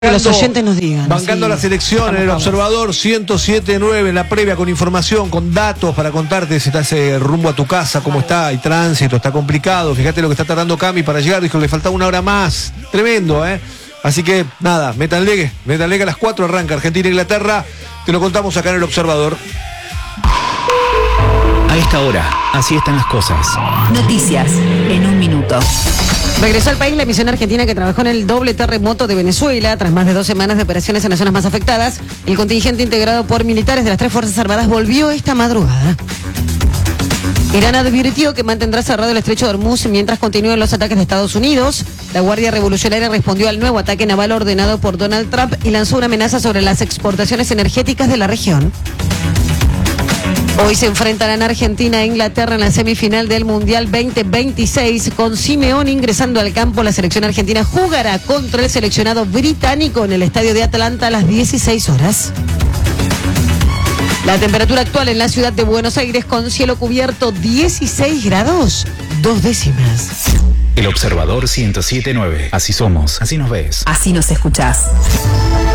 Que los oyentes nos digan. Bancando la selección en el Observador 107.9, en la previa, con información, con datos para contarte si estás rumbo a tu casa, cómo está, hay tránsito, está complicado. Fíjate lo que está tardando Cami para llegar, dijo que le faltaba una hora más. Tremendo, ¿eh? Así que, nada, métanle a las 4 arranca Argentina-Inglaterra. Te lo contamos acá en el Observador. A esta hora, así están las cosas. Noticias en un minuto. Regresó al país la misión argentina que trabajó en el doble terremoto de Venezuela. Tras más de 2 semanas de operaciones en las zonas más afectadas, el contingente integrado por militares de las 3 Fuerzas Armadas volvió esta madrugada. Irán advirtió que mantendrá cerrado el estrecho de Hormuz mientras continúen los ataques de Estados Unidos. La Guardia Revolucionaria respondió al nuevo ataque naval ordenado por Donald Trump y lanzó una amenaza sobre las exportaciones energéticas de la región. Hoy se enfrentarán Argentina e Inglaterra en la semifinal del Mundial 2026. Con Simeone ingresando al campo, la selección argentina jugará contra el seleccionado británico en el estadio de Atlanta a las 16 horas. La temperatura actual en la ciudad de Buenos Aires con cielo cubierto 16 grados, 2 décimas. El Observador 107.9. Así somos, así nos ves. Así nos escuchás.